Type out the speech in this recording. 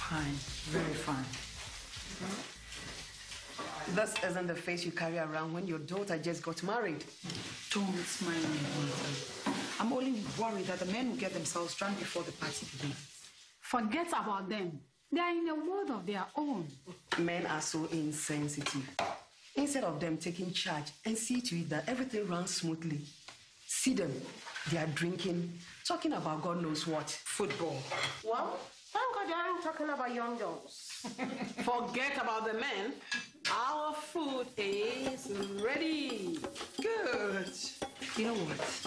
Fine, very fine. This isn't the face you carry around when your daughter just got married. Don't smile on me. I'm only worried that the men will get themselves drunk before the party begins. Forget about them. They are in a world of their own. Men are so insensitive. Instead of them taking charge and see to it that everything runs smoothly, see them, they are drinking, talking about God knows what. Football. Well, thank God they aren't talking about young girls. Forget about the men. Our food is ready. Good. You know what?